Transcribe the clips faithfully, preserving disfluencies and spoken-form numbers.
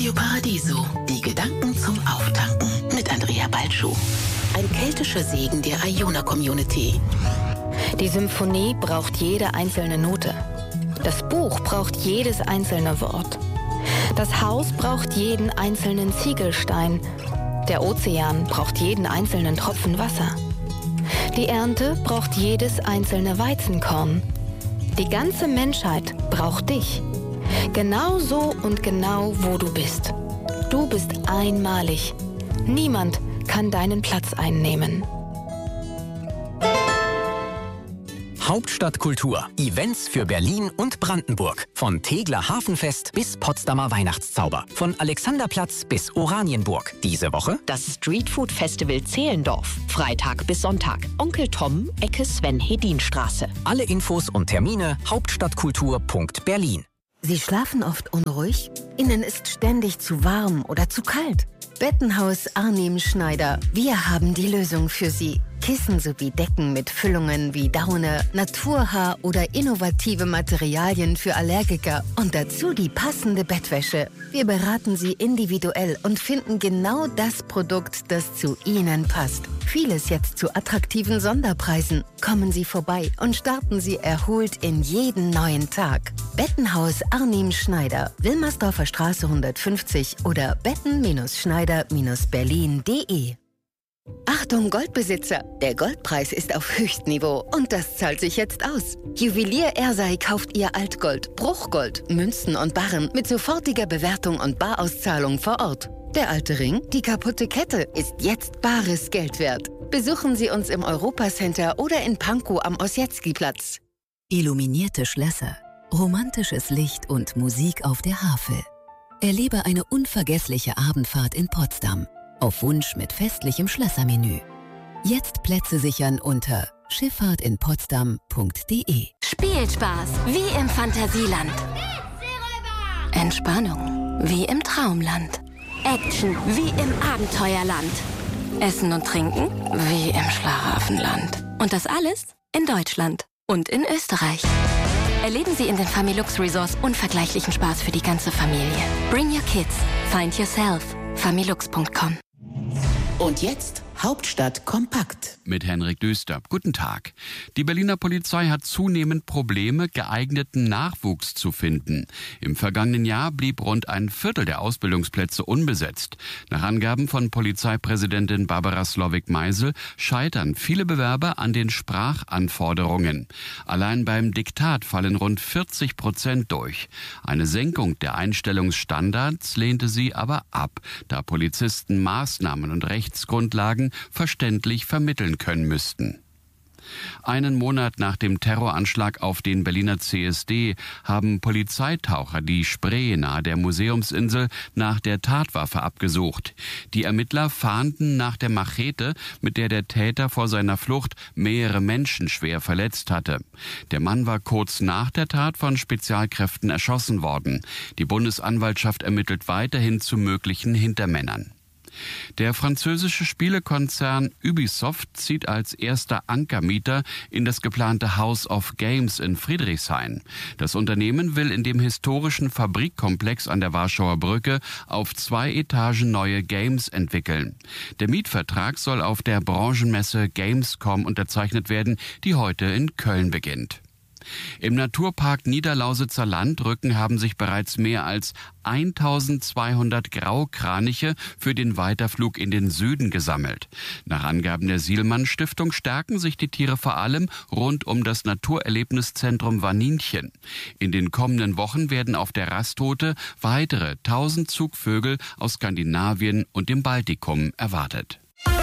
Radio Paradiso, die Gedanken zum Auftanken mit Andrea Balschuh. Ein keltischer Segen der Iona-Community. Die Symphonie braucht jede einzelne Note. Das Buch braucht jedes einzelne Wort. Das Haus braucht jeden einzelnen Ziegelstein. Der Ozean braucht jeden einzelnen Tropfen Wasser. Die Ernte braucht jedes einzelne Weizenkorn. Die ganze Menschheit braucht dich. Genau so und genau wo du bist. Du bist einmalig. Niemand kann deinen Platz einnehmen. Hauptstadtkultur. Events für Berlin und Brandenburg. Von Tegeler Hafenfest bis Potsdamer Weihnachtszauber. Von Alexanderplatz bis Oranienburg. Diese Woche das Streetfood Festival Zehlendorf. Freitag bis Sonntag. Onkel Tom, Ecke Sven-Hedin-Straße. Alle Infos und Termine hauptstadtkultur punkt berlin. Sie schlafen oft unruhig? Ihnen ist ständig zu warm oder zu kalt? Bettenhaus Arnim Schneider. Wir haben die Lösung für Sie. Kissen sowie Decken mit Füllungen wie Daune, Naturhaar oder innovative Materialien für Allergiker. Und dazu die passende Bettwäsche. Wir beraten Sie individuell und finden genau das Produkt, das zu Ihnen passt. Vieles jetzt zu attraktiven Sonderpreisen. Kommen Sie vorbei und starten Sie erholt in jeden neuen Tag. Bettenhaus Arnim Schneider, Wilmersdorfer Straße hundertfünfzig oder betten schneider berlin punkt de. Achtung Goldbesitzer, der Goldpreis ist auf Höchstniveau und das zahlt sich jetzt aus. Juwelier Ersei kauft Ihr Altgold, Bruchgold, Münzen und Barren mit sofortiger Bewertung und Barauszahlung vor Ort. Der alte Ring, die kaputte Kette, ist jetzt bares Geld wert. Besuchen Sie uns im Europacenter oder in Pankow am Ossietzky-Platz. Illuminierte Schlösser, romantisches Licht und Musik auf der Havel. Erlebe eine unvergessliche Abendfahrt in Potsdam. Auf Wunsch mit festlichem Schlössermenü. Jetzt Plätze sichern unter schifffahrt in potsdam punkt de. Spielspaß wie im Fantasieland. Entspannung wie im Traumland. Action wie im Abenteuerland. Essen und Trinken wie im Schlaraffenland. Und das alles in Deutschland und in Österreich. Erleben Sie in den Familux Resorts unvergleichlichen Spaß für die ganze Familie. Bring your kids. Find yourself. familux punkt com. Und jetzt Hauptstadt kompakt. Mit Henrik Düster. Guten Tag. Die Berliner Polizei hat zunehmend Probleme, geeigneten Nachwuchs zu finden. Im vergangenen Jahr blieb rund ein Viertel der Ausbildungsplätze unbesetzt. Nach Angaben von Polizeipräsidentin Barbara Slowik-Meisel scheitern viele Bewerber an den Sprachanforderungen. Allein beim Diktat fallen rund vierzig Prozent durch. Eine Senkung der Einstellungsstandards lehnte sie aber ab, da Polizisten Maßnahmen und Rechtsgrundlagen verständlich vermitteln können müssten. Einen Monat nach dem Terroranschlag auf den Berliner C S D haben Polizeitaucher die Spree nahe der Museumsinsel nach der Tatwaffe abgesucht. Die Ermittler fahnden nach der Machete, mit der der Täter vor seiner Flucht mehrere Menschen schwer verletzt hatte. Der Mann war kurz nach der Tat von Spezialkräften erschossen worden. Die Bundesanwaltschaft ermittelt weiterhin zu möglichen Hintermännern. Der französische Spielekonzern Ubisoft zieht als erster Ankermieter in das geplante House of Games in Friedrichshain. Das Unternehmen will in dem historischen Fabrikkomplex an der Warschauer Brücke auf zwei Etagen neue Games entwickeln. Der Mietvertrag soll auf der Branchenmesse Gamescom unterzeichnet werden, die heute in Köln beginnt. Im Naturpark Niederlausitzer Landrücken haben sich bereits mehr als eintausendzweihundert Graukraniche für den Weiterflug in den Süden gesammelt. Nach Angaben der Sielmann-Stiftung stärken sich die Tiere vor allem rund um das Naturerlebniszentrum Waninchen. In den kommenden Wochen werden auf der Rastroute weitere tausend Zugvögel aus Skandinavien und dem Baltikum erwartet.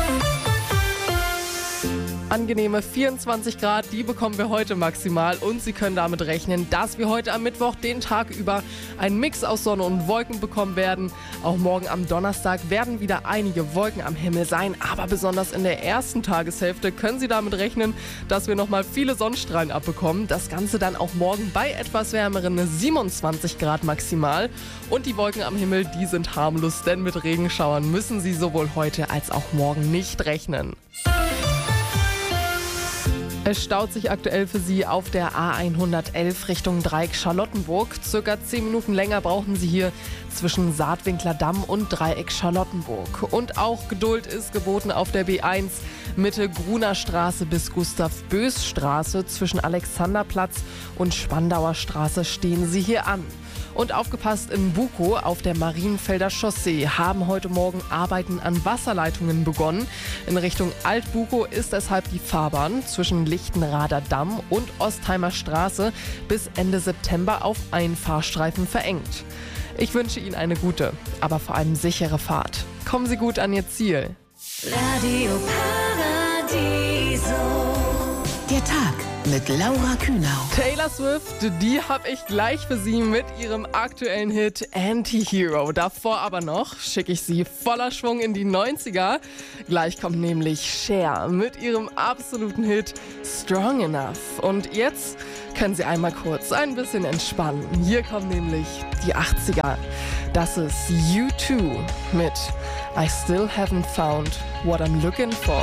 Angenehme vierundzwanzig Grad, die bekommen wir heute maximal und Sie können damit rechnen, dass wir heute am Mittwoch den Tag über einen Mix aus Sonne und Wolken bekommen werden. Auch morgen am Donnerstag werden wieder einige Wolken am Himmel sein, aber besonders in der ersten Tageshälfte können Sie damit rechnen, dass wir nochmal viele Sonnenstrahlen abbekommen. Das Ganze dann auch morgen bei etwas wärmeren siebenundzwanzig Grad maximal. Und die Wolken am Himmel, die sind harmlos, denn mit Regenschauern müssen Sie sowohl heute als auch morgen nicht rechnen. Es staut sich aktuell für Sie auf der A hundertelf Richtung Dreieck Charlottenburg. Circa zehn Minuten länger brauchen Sie hier zwischen Saatwinkler Damm und Dreieck Charlottenburg. Und auch Geduld ist geboten auf der B eins Mitte Gruner Straße bis Gustav-Bös-Straße. Zwischen Alexanderplatz und Spandauer Straße stehen Sie hier an. Und aufgepasst, in Bukow auf der Marienfelder Chaussee haben heute Morgen Arbeiten an Wasserleitungen begonnen. In Richtung Alt-Bukow ist deshalb die Fahrbahn zwischen Lichtenrader Damm und Ostheimer Straße bis Ende September auf einen Fahrstreifen verengt. Ich wünsche Ihnen eine gute, aber vor allem sichere Fahrt. Kommen Sie gut an Ihr Ziel. Radio Paradiso. Der Tag mit Laura Kühnau. Taylor Swift, die habe ich gleich für Sie mit ihrem aktuellen Hit Anti-Hero. Davor aber noch schicke ich Sie voller Schwung in die neunziger. Gleich kommt nämlich Cher mit ihrem absoluten Hit Strong Enough. Und jetzt können Sie einmal kurz ein bisschen entspannen. Hier kommen nämlich die achtziger. Das ist U zwei mit I Still Haven't Found What I'm Looking For.